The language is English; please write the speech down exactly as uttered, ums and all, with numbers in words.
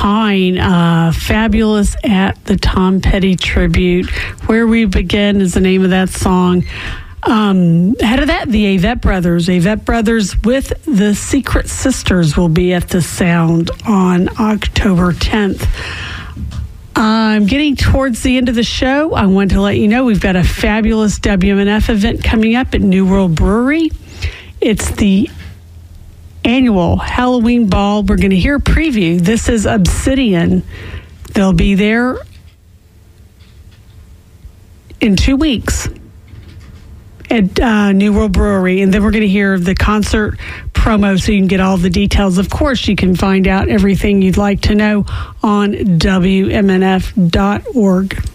Pine, uh, Fabulous at the Tom Petty Tribute. Where We Begin is the name of that song. Um, ahead of that, the Avett Brothers. Avett Brothers with the Secret Sisters will be at the Sound on October tenth. I'm getting towards the end of the show. I want to let you know we've got a fabulous W M N F event coming up at New World Brewery. It's the annual Halloween Ball. We're going to hear a preview. This is Obsidian. They'll be there in two weeks at uh, New World Brewery, and then we're going to hear the concert promo so you can get all the details. Of course, you can find out everything you'd like to know on W M N F dot org.